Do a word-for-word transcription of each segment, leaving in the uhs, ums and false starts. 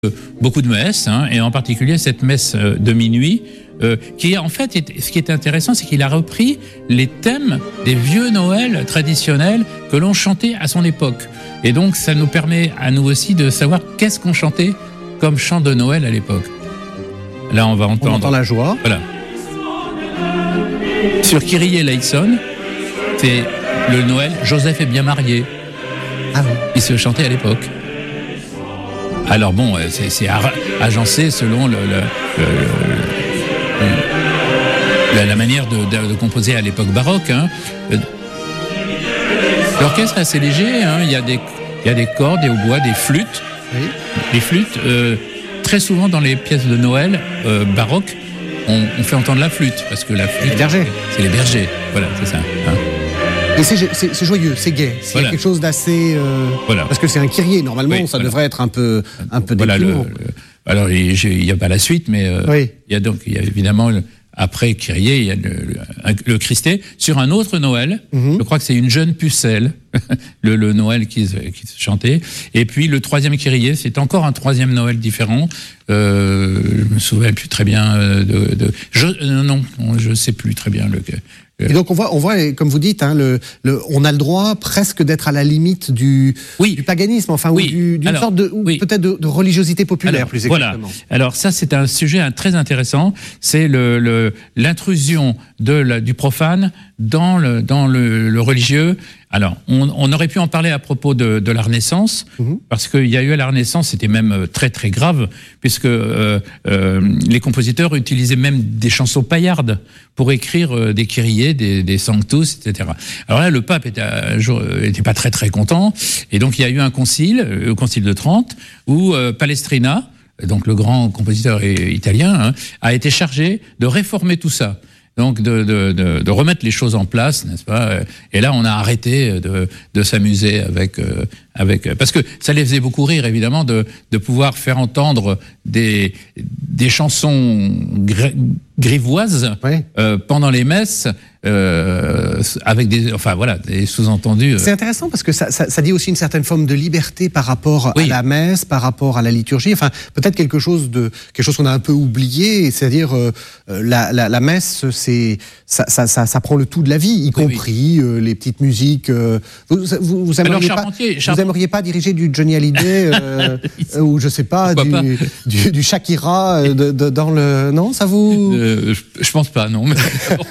beaucoup de messes, hein, et en particulier cette messe de minuit, euh, qui en fait, est, ce qui est intéressant, c'est qu'il a repris les thèmes des vieux Noëls traditionnels que l'on chantait à son époque. Et donc, ça nous permet à nous aussi de savoir qu'est-ce qu'on chantait comme chant de Noël à l'époque. Là, on va entendre... On entend la joie. Voilà. Sur Kyrie eleison, c'est le Noël « Joseph est bien marié ». Ah oui. Il se chantait à l'époque. Alors bon, c'est, c'est agencé selon le, le, le, le, la, la manière de, de, de composer à l'époque baroque. Hein. L'orchestre est assez léger, hein. il, y a des, il y a des cordes, des hautbois, des flûtes. Oui. Les flûtes, euh, très souvent dans les pièces de Noël euh, baroques, on, on fait entendre la flûte, parce que la flûte... Les bergers. C'est les bergers, voilà, c'est ça. Hein. Et c'est, c'est, c'est joyeux, c'est gai, c'est voilà. quelque chose d'assez... Euh, voilà. Parce que c'est un kyrie, normalement, oui, ça voilà. devrait être un peu, un peu voilà, déprimant. le, le, alors, il n'y a pas la suite, mais euh, oui. il y a donc, il y a évidemment, le, après Kyrie, il y a le, le, le Christé. Sur un autre Noël, mm-hmm. je crois que c'est une jeune pucelle, le, le Noël qui, qui se chantait. Et puis, le troisième Kyrie, c'est encore un troisième Noël différent. Euh, je me souviens plus très bien de... de je, euh, non, je sais plus très bien le... Et donc on voit, on voit, comme vous dites, hein, le, le, on a le droit presque d'être à la limite du, oui. du paganisme, enfin, oui. ou du, d'une Alors, sorte de, ou oui. peut-être de, de religiosité populaire, Alors, plus exactement. Voilà. Alors ça, c'est un sujet hein, très intéressant. C'est le, le, l'intrusion de la, du profane dans le, dans le, le religieux. Alors, on, on aurait pu en parler à propos de, de la Renaissance, mmh. parce qu'il y a eu à la Renaissance, c'était même très très grave, puisque euh, euh, les compositeurs utilisaient même des chansons paillardes pour écrire euh, des kyriés, des, des sanctus, et cetera. Alors là, le pape était, euh, était pas très très content, et donc il y a eu un concile, le concile de Trente, où euh, Palestrina, donc le grand compositeur italien, hein, a été chargé de réformer tout ça. Donc de, de, de, de remettre les choses en place, n'est-ce pas? Et là, on a arrêté de, de s'amuser avec, euh, avec... Parce que ça les faisait beaucoup rire, évidemment, de, de pouvoir faire entendre des, des chansons gr- grivoises oui. euh, pendant les messes, euh, avec des, enfin, voilà, des sous-entendus. Euh. C'est intéressant parce que ça, ça, ça dit aussi une certaine forme de liberté par rapport oui. à la messe, par rapport à la liturgie. Enfin, peut-être quelque chose de quelque chose qu'on a un peu oublié, c'est-à-dire euh, la, la, la messe, c'est ça, ça, ça, ça prend le tout de la vie, y oui, compris oui. Euh, les petites musiques. Euh, vous, vous, vous aimeriez Alors, pas, Charpentier... vous aimeriez pas diriger du Johnny Hallyday euh, ou je sais pas du, pas du, du Shakira de, de, dans le non, ça vous euh, je, je pense pas, non. Mais,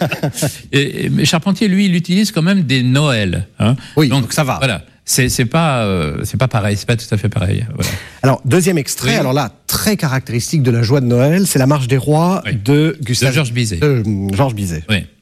et, mais Charpentier, lui, il utilise quand même des Noëls. Hein. Oui, donc, donc ça va. Voilà. C'est, c'est pas, euh, c'est pas pareil, c'est pas tout à fait pareil. Voilà. Alors, deuxième extrait, oui. alors là, très caractéristique de la joie de Noël, c'est la Marche des Rois oui. de Gustave... De Georges Bizet. De Georges Bizet. Oui.